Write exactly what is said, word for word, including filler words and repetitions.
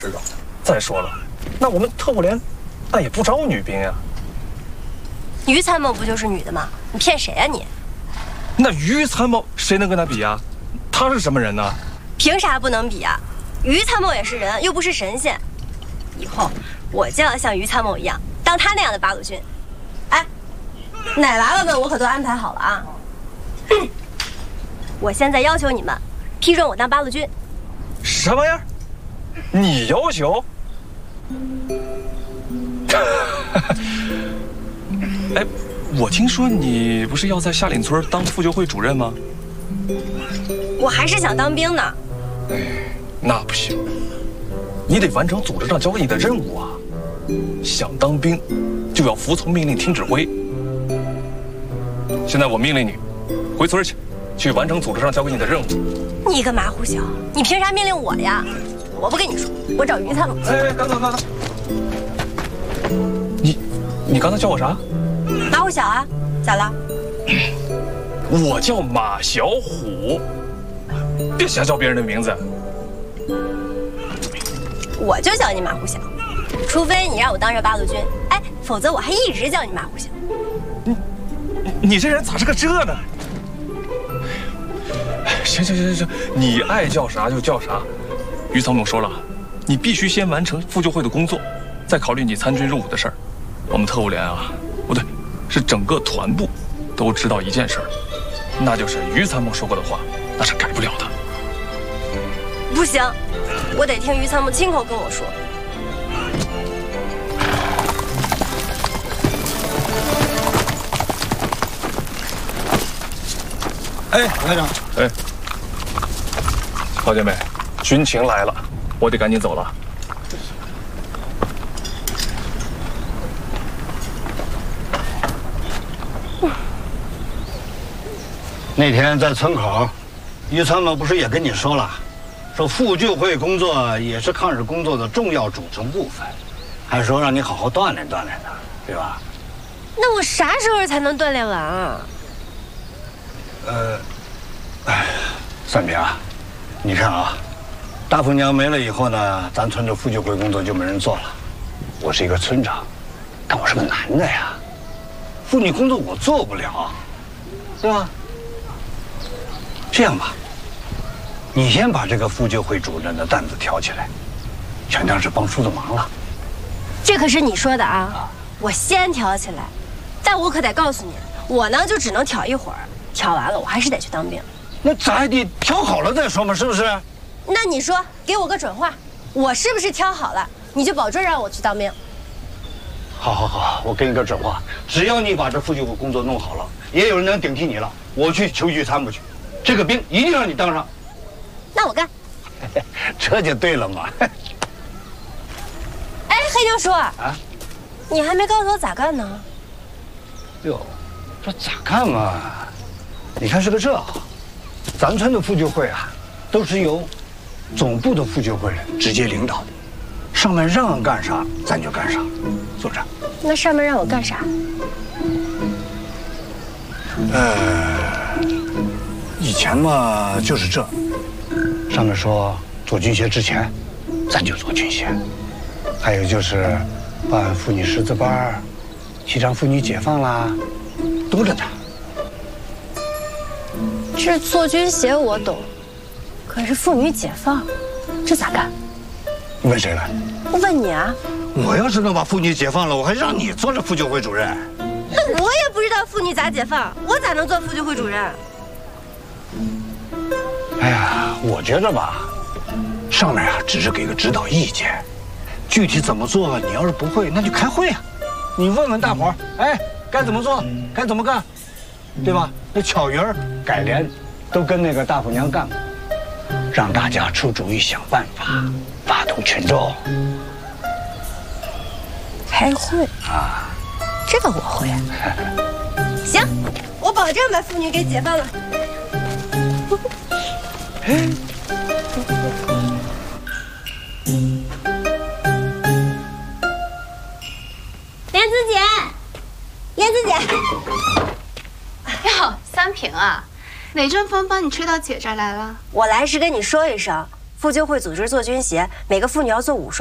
知道。再说了，那我们特务连，那也不招女兵呀。 于参谋不就是女的吗？你骗谁呀你？ 那于参谋谁能跟他比呀？他是什么人呢？ 凭啥不能比啊？于参谋也是人，又不是神仙。以后我就要像于参谋一样，当他那样的八路军。哎，奶娃娃们我可都安排好了啊。嗯，我现在要求你们批准我当八路军。 什么呀？你要求？哎，我听说你不是要在下岭村当妇救会主任吗？ 我还是想当兵呢。 哎，那不行，你得完成组织上交给你的任务啊！想当兵，就要服从命令，听指挥。现在我命令你，回村去，去完成组织上交给你的任务。 你个马虎小，你凭啥命令我呀？我不跟你说，我找于参谋。 哎，等等等等，你你刚才叫我啥？ 马虎小啊，咋了？ 我叫马小虎，别瞎叫别人的名字。 我就叫你马虎小，除非你让我当这八路军，哎，否则我还一直叫你马虎小。 你你这人咋是个这呢？行行行行行，你爱叫啥就叫啥。于参谋说了，你必须先完成妇救会的工作，再考虑你参军入伍的事儿。我们特务连啊，不对，是整个团部都知道一件事儿，那就是于参谋说过的话，那是改不了的。 不行，我得听于参谋亲口跟我说。 哎，排长， 哎，老姐妹，军情来了，我得赶紧走了。 那天在村口，于参谋不是也跟你说了，说妇救会工作也是抗日工作的重要组成部分，还说让你好好锻炼锻炼的，对吧？ 那我啥时候才能锻炼完啊？ 呃，哎，三平啊，你看啊，大夫娘没了以后呢，咱村的妇救会工作就没人做了。我是一个村长，但我是个男的呀，妇女工作我做不了，对吧？这样吧，你先把这个妇救会主任的担子挑起来，全当是帮叔的忙了。 这可是你说的啊，我先挑起来，但我可得告诉你，我呢就只能挑一会儿。挑完了，我还是得去当兵。 那咱还得挑好了再说嘛，是不是？ 那你说，给我个准话，我是不是挑好了，你就保证让我去当兵？ 好，好，好，我给你个准话，只要你把这妇救会工作弄好了，也有人能顶替你了，我去求于参谋去，这个兵一定让你当上。 那我干。 这就对了嘛。 哎，黑牛叔啊，你还没告诉我咋干呢？ 哟，这咋干嘛？你看是个这，咱村的妇救会啊，都是由总部的妇救会直接领导的，上面让干啥咱就干啥，组长。 那上面让我干啥？ 呃，以前嘛就是这，上面说做军鞋之前，咱就做军鞋，还有就是办妇女识字班，提倡妇女解放啦，多着呢。 这做军鞋我懂，可是妇女解放，这咋干？ 你问谁了？ 我问你啊。 我要是能把妇女解放了，我还让你做这妇救会主任。 我也不知道妇女咋解放，我咋能做妇救会主任？ 哎呀，我觉着吧，上面啊只是给个指导意见，具体怎么做，你要是不会，那就开会啊，你问问大伙儿，哎，该怎么做，该怎么干，对吧？那巧鱼儿、改莲都跟那个大夫娘干过，让大家出主意、想办法，发动群众。 开会啊， 这个我会。行，我保证把妇女给解放了。莲子姐，莲子姐。 哟，三平啊，哪阵风把你吹到姐这儿来了？ 我来是跟你说一声， 妇救会组织做军鞋，每个妇女要做五双。